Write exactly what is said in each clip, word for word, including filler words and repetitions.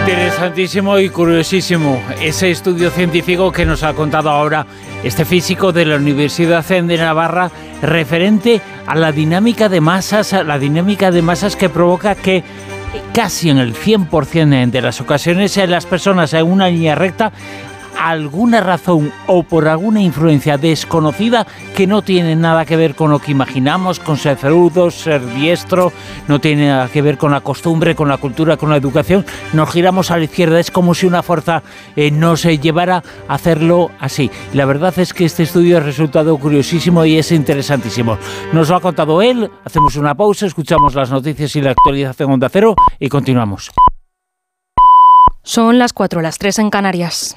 Interesantísimo y curiosísimo ese estudio científico que nos ha contado ahora este físico de la Universidad de Navarra referente a la dinámica de masas, a la dinámica de masas que provoca que casi en el cien por ciento de las ocasiones las personas en una línea recta, alguna razón o por alguna influencia desconocida que no tiene nada que ver con lo que imaginamos, con ser zurdo, ser diestro, no tiene nada que ver con la costumbre, con la cultura, con la educación, nos giramos a la izquierda. Es como si una fuerza eh, nos eh, llevara a hacerlo así. La verdad es que este estudio ha resultado curiosísimo y es interesantísimo. Nos lo ha contado él, hacemos una pausa, escuchamos las noticias y la actualización Onda Cero y continuamos. Son las cuatro, las tres en Canarias.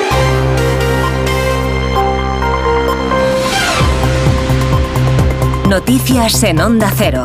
Noticias en Onda Cero.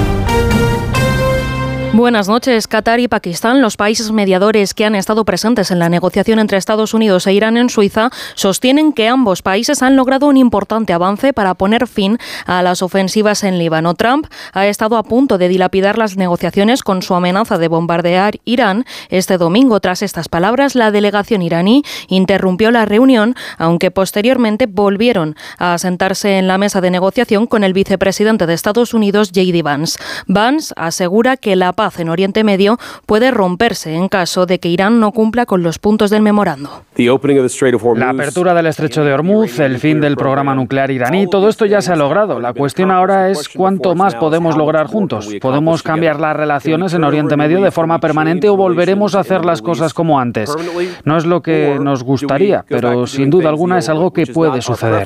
Buenas noches. Qatar y Pakistán, los países mediadores que han estado presentes en la negociación entre Estados Unidos e Irán en Suiza, sostienen que ambos países han logrado un importante avance para poner fin a las ofensivas en Líbano. Trump ha estado a punto de dilapidar las negociaciones con su amenaza de bombardear Irán. Este domingo, tras estas palabras, la delegación iraní interrumpió la reunión, aunque posteriormente volvieron a sentarse en la mesa de negociación con el vicepresidente de Estados Unidos, J D Vance. Vance asegura que la paz en Oriente Medio puede romperse en caso de que Irán no cumpla con los puntos del memorando. La apertura del estrecho de Hormuz, el fin del programa nuclear iraní, todo esto ya se ha logrado. La cuestión ahora es cuánto más podemos lograr juntos. ¿Podemos cambiar las relaciones en Oriente Medio de forma permanente o volveremos a hacer las cosas como antes? No es lo que nos gustaría, pero sin duda alguna es algo que puede suceder.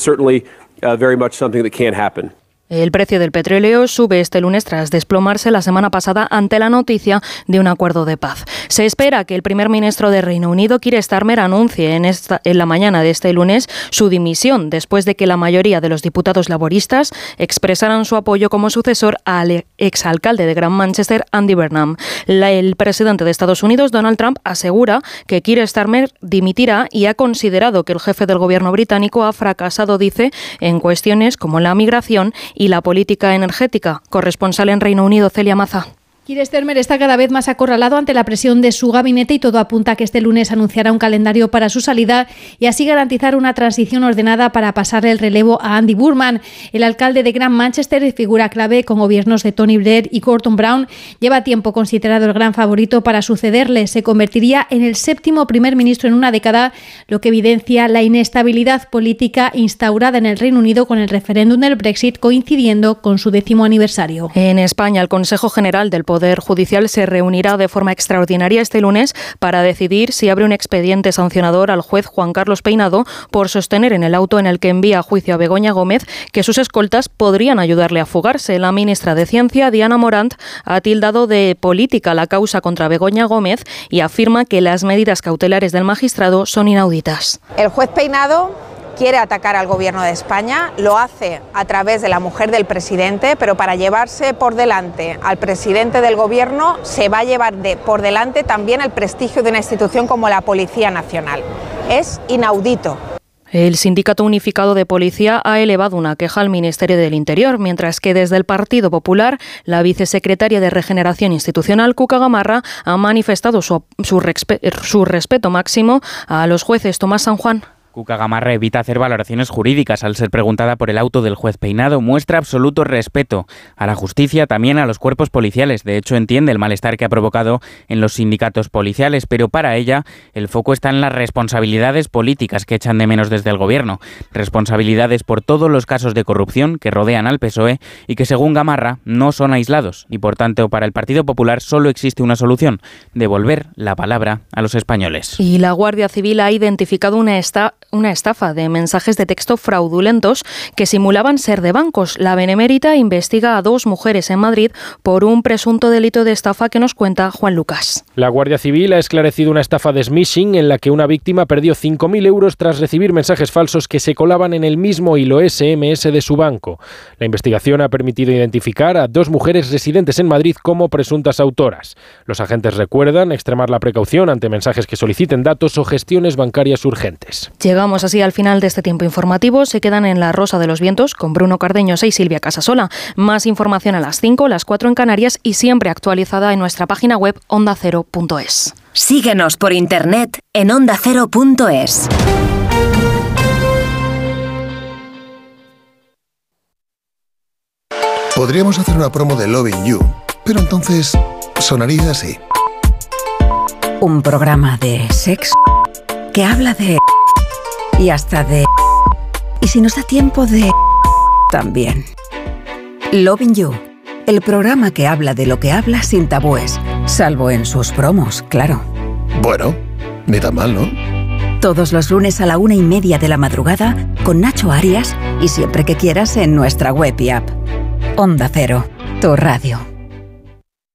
El precio del petróleo sube este lunes tras desplomarse la semana pasada ante la noticia de un acuerdo de paz. Se espera que el primer ministro de Reino Unido, Keir Starmer, anuncie en, esta, en la mañana de este lunes su dimisión después de que la mayoría de los diputados laboristas expresaran su apoyo como sucesor al exalcalde de Gran Manchester, Andy Burnham. La, el presidente de Estados Unidos, Donald Trump, asegura que Keir Starmer dimitirá y ha considerado que el jefe del gobierno británico ha fracasado, dice, en cuestiones como la migración y la política energética. Corresponsal en Reino Unido, Celia Maza. Keir Starmer está cada vez más acorralado ante la presión de su gabinete y todo apunta a que este lunes anunciará un calendario para su salida y así garantizar una transición ordenada para pasarle el relevo a Andy Burnham. El alcalde de Gran Manchester, figura clave con gobiernos de Tony Blair y Gordon Brown, lleva tiempo considerado el gran favorito para sucederle. Se convertiría en el séptimo primer ministro en una década, lo que evidencia la inestabilidad política instaurada en el Reino Unido con el referéndum del Brexit coincidiendo con su décimo aniversario. En España, el Consejo General del Poder Judicial se reunirá de forma extraordinaria este lunes para decidir si abre un expediente sancionador al juez Juan Carlos Peinado por sostener en el auto en el que envía a juicio a Begoña Gómez que sus escoltas podrían ayudarle a fugarse. La ministra de Ciencia, Diana Morant, ha tildado de política la causa contra Begoña Gómez y afirma que las medidas cautelares del magistrado son inauditas. El juez Peinado quiere atacar al gobierno de España, lo hace a través de la mujer del presidente, pero para llevarse por delante al presidente del gobierno se va a llevar de, por delante también el prestigio de una institución como la Policía Nacional. Es inaudito. El Sindicato Unificado de Policía ha elevado una queja al Ministerio del Interior, mientras que desde el Partido Popular, la vicesecretaria de Regeneración Institucional, Cuca Gamarra, ha manifestado su, su, respe, su respeto máximo a los jueces. Tomás San Juan. Cuca Gamarra evita hacer valoraciones jurídicas al ser preguntada por el auto del juez Peinado. Muestra absoluto respeto a la justicia, también a los cuerpos policiales. De hecho, entiende el malestar que ha provocado en los sindicatos policiales, pero para ella el foco está en las responsabilidades políticas que echan de menos desde el gobierno. Responsabilidades por todos los casos de corrupción que rodean al P S O E y que, según Gamarra, no son aislados. Y por tanto, para el Partido Popular solo existe una solución: devolver la palabra a los españoles. Y la Guardia Civil ha identificado una esta una estafa de mensajes de texto fraudulentos que simulaban ser de bancos. La Benemérita investiga a dos mujeres en Madrid por un presunto delito de estafa que nos cuenta Juan Lucas. La Guardia Civil ha esclarecido una estafa de smishing en la que una víctima perdió cinco mil euros tras recibir mensajes falsos que se colaban en el mismo hilo ese eme ese de su banco. La investigación ha permitido identificar a dos mujeres residentes en Madrid como presuntas autoras. Los agentes recuerdan extremar la precaución ante mensajes que soliciten datos o gestiones bancarias urgentes. Llegamos así al final de este tiempo informativo. Se quedan en La Rosa de los Vientos con Bruno Cardeñosa y Silvia Casasola. Más información a las cinco, las cuatro en Canarias y siempre actualizada en nuestra página web onda cero punto es. Síguenos por internet en onda cero punto es. Podríamos hacer una promo de Loving You, pero entonces sonaría así. Un programa de sexo que habla de... y hasta de... y si nos da tiempo de... también. Loving You, el programa que habla de lo que habla sin tabúes, salvo en sus promos, claro. Bueno, ni tan mal, ¿no? Todos los lunes a la una y media de la madrugada con Nacho Arias y siempre que quieras en nuestra web y app. Onda Cero, tu radio.